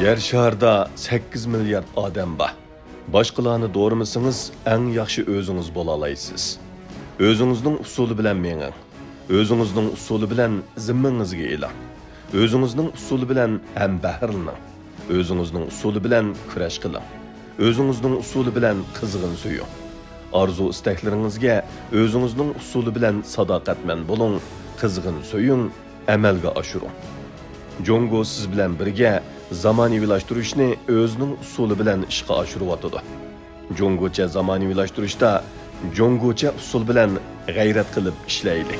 Yer şarda 8 milyard odam bor. Boshqalarni do'rimisingiz, eng yaxshi o'zingiz bo'la olasiz. O'zingizning usuli bilan menging. O'zingizning usuli bilan zimmangizga eling. O'zingizning usuli bilan ham bahrlaning. O'zingizning usuli bilan kurash qiling. O'zingizning usuli bilan qizg'in suying. Arzu istaklaringizga o'zingizning usuli bilan sadoqatman bo'ling, qizg'in suying, amalga oshiring. Jongo siz bilan birga zamonaviylashtirishni o'zining usuli bilan ishga oshiryotdi. Jongocha zamonaviylashtirishda jongocha usul bilan g'ayrat qilib ishlaylik.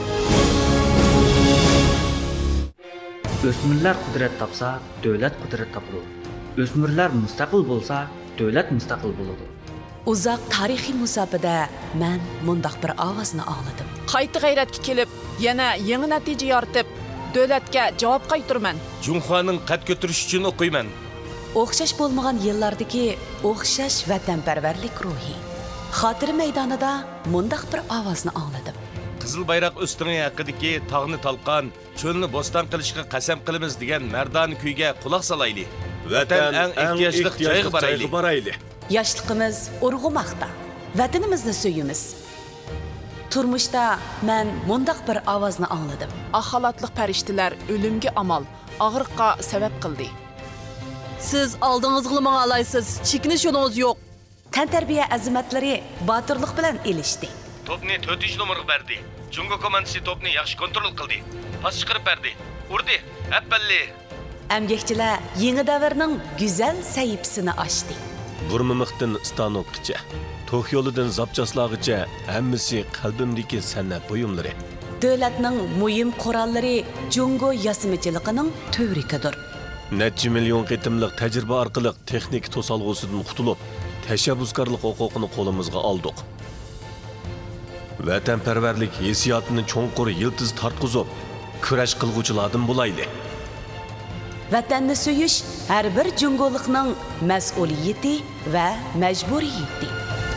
O'smirlar qudrat topsa, davlat qudrat topadi. O'smirlar mustaqil bo'lsa, davlat mustaqil bo'ladi. Uzoq tarixiy musofada men mundaq bir ovozni angladim. Qayta g'ayratga kelib, yana yangi natija yoritib, davlatga javob qaytarman. Junxoning qad ko'tarish uchun o'qiyman. O'xshash bo'lmagan yillardagi o'xshash vatanparvarlik ruhi. Xotir maydonida mundaq bir ovozni angladim. Qizil bayroq ustungi haqidagi tog'ni talqon, cho'lni bo'ston qilishga qasam qilamiz degan mardona kuyga quloq solaylik. Vatan eng ehtiyojli joyga boraylik. Yoshligimiz urg'umoqda. Vatanimizni suyimiz. Turmushda men mundaq bir ovozni angladim. Axalatliq farishtalar o'limga amal, og'riqqa sabab qildi. Siz oldingizga manga alaysiz, chekinish yo'lingiz yo'q. Tantarbiya azimatlari botirlik bilan elishdi. Topni 4-numaraga berdi. Jungo komandasi topni yaxshi kontrol qildi. Pas chiqarib berdi. Urdi. Appalli. Amgakchilar yangi davrning go'zal sahifasini ochdi. Burmimiqdan stanokgacha, to'q yo'lidan zapchaslag'icha hammasi qalbimdagi san'at buyumlari. Davlatning muhim qurollari Jungo yasimichiligining tövrikidir. Necha million qitimliq tajriba orqali texnik to'salg'usidan qutulib, tashabbuskorlik huquqini qo'limizga oldik. Vatanparvarlik hissiyotini cho'nqur yiltiz tartqizib, kurash qilguvchilardan bo'laylik. Vatanni suyish har bir jungolikning mas'uliyati va majburiyati.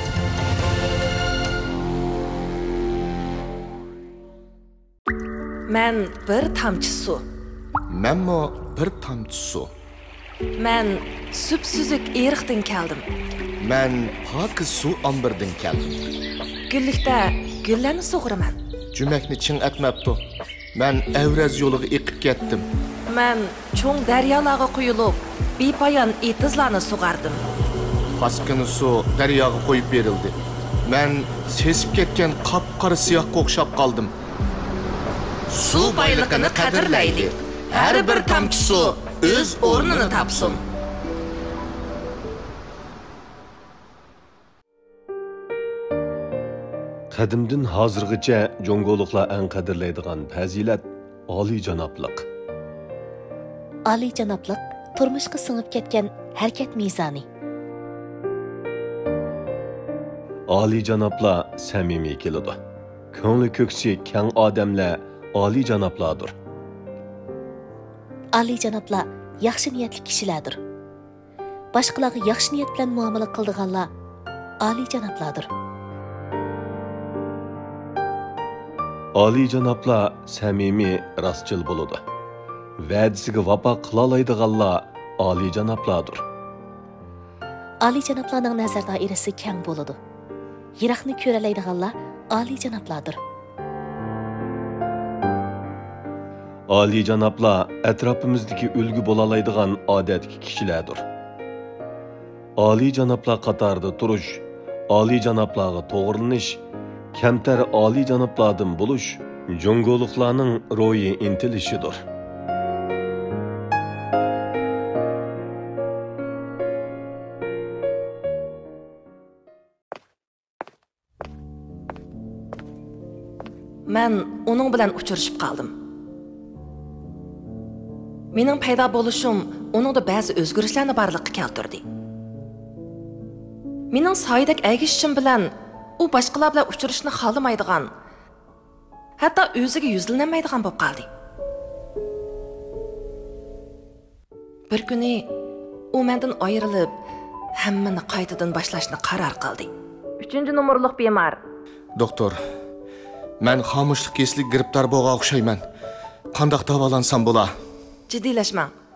Men bir tamchi suv. Menmo bir tomchi suv. Men süpsüzük eriqdan keldim. Men pokiz suv ombirdan keldim. Gullikda gullarni sug'uraman. Jumakni ching atmabdi. Men Avraz yo'liga eqib ketdim. Men cho'ng daryolarga quyilib, bepoyon etizlarni sug'ardim. Pasqini suv daryoga qo'yib berildi. Men sesib ketgan qop-qora siyohga o'xshab qoldim. Suv boyligini qadrlaylik. Har bir tomchi suv o'z o'rnini topsin. Qadimdan hozirgacha jongoliklar eng qadrlaydigan fazilat oliyjanoblik. Oliyjanoblik turmushga singib ketgan harakat mezoni. Oliyjanoblar samimiy keladi. Ko'ngli ko'ksi keng odamlar oliyjanoblardir. Oliyjanoblar yaxshi niyatli kishilardir. Boshqalarga yaxshi niyat bilan muomala qiladiganlar oliyjanoblardir. Oliyjanoblar samimiy, rostchil bo'ladi. Va'dasiga vafo qila oladiganlar oliyjanoblardir. Oliyjanoblarning nazar doirasi keng bo'ladi. Yiroqni ko'ra oladiganlar oliyjanoblardir. Oliyjanoblar atrofimizdagi ulgu bo'la oladigan odatli kishilardir. Oliyjanoblar qatorida turish, oliyjanoblarga to'g'rilanish, kamtar oliyjanoblardan bo'lish jongoliklarning ro'yi intilishidir. Men uning bilan uchrashib qoldim. Mening paydo bo'lishim uningda ba'zi o'zgarishlarni barliqqa keltirdi. Mening soydak agishishim bilan u boshqalar bilan uchrashishni xohlamaydigan, hatto o'ziga yuzlanmaydigan bo'lib qoldi. Bir kuni u mendan ayrilib, hammani qaytadan boshlashni qaror qildi. 3-numorliq bemor. Doktor, men xomushlik keslik giribdor bo'lgan o'xshayman. Qanday davolansam bo'la? Jiddiylashmang.